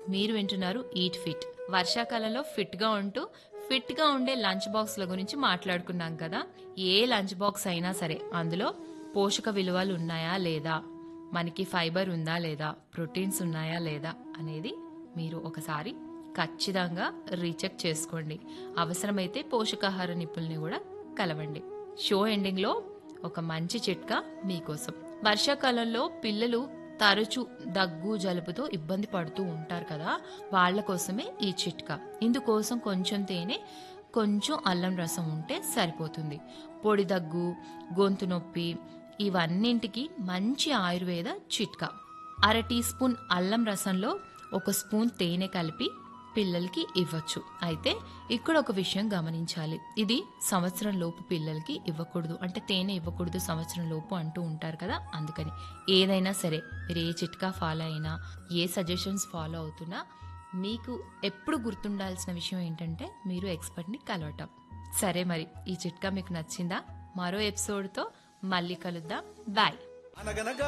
మీరు వింటున్నారు eat fit. వర్షాకాలంలో ఫిట్గా ఉంటూ ఫిట్గా ఉండే లంచ్ బాక్స్ల గురించి మాట్లాడుకున్నాం కదా. ఏ లంచ్ బాక్స్ అయినా సరే అందులో పోషక విలువలు ఉన్నాయా లేదా, మనకి ఫైబర్ ఉందా లేదా, ప్రోటీన్స్ ఉన్నాయా లేదా అనేది మీరు ఒకసారి ఖచ్చితంగా రీచెక్ చేసుకోండి. అవసరమైతే పోషకాహార నిపుణుల్ని కూడా కలవండి. షో ఎండింగ్లో ఒక మంచి చిట్కా మీకోసం. వర్షాకాలంలో పిల్లలు తరచూ దగ్గు జలుబుతో ఇబ్బంది పడుతూ ఉంటారు కదా, వాళ్ళ కోసమే ఈ చిట్కా. ఇందుకోసం కొంచెం తేనె, కొంచెం అల్లం రసం ఉంటే సరిపోతుంది. పొడి దగ్గు, గొంతు నొప్పి ఇవన్నింటికి మంచి ఆయుర్వేద చిట్కా. అర టీ స్పూన్ అల్లం రసంలో 1 స్పూన్ తేనె కలిపి పిల్లలకి ఇవ్వచ్చు. అయితే ఇక్కడ ఒక విషయం గమనించాలి, ఇది సంవత్సరం లోపు పిల్లలకి ఇవ్వకూడదు. అంటే తేనె ఇవ్వకూడదు సంవత్సరం లోపు అంటూ ఉంటారు కదా, అందుకని ఏదైనా సరే మీరు ఏ చిట్కా ఫాలో అయినా, ఏ సజెషన్స్ ఫాలో అవుతున్నా, మీకు ఎప్పుడు గుర్తుండాల్సిన విషయం ఏంటంటే మీరు ఎక్స్పర్ట్ని కలవటం. సరే, మరి ఈ చిట్కా మీకు నచ్చిందా? మరో ఎపిసోడ్తో మళ్ళీ కలుద్దాం. బాయ్. అనగనగా